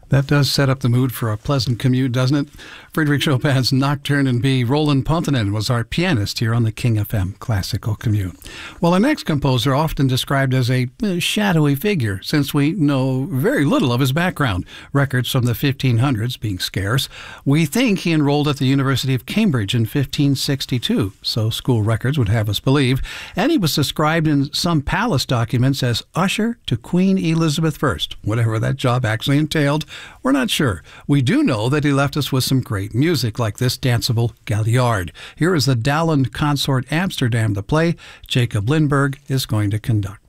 That does set up the mood for a pleasant commute, doesn't it? Friedrich Chopin's Nocturne in B. Roland Pontonen was our pianist here on the King FM Classical Commute. Well, our next composer, often described as a shadowy figure, since we know very little of his background, records from the 1500s being scarce. We think he enrolled at the University of Cambridge in 1562, so school records would have us believe, and he was described in some palace documents as usher to Queen Elizabeth I. Whatever that job actually entailed, we're not sure. We do know that he left us with some great music like this danceable Galliard. Here is the Dallend Consort Amsterdam, the play Jacob Lindberg is going to conduct.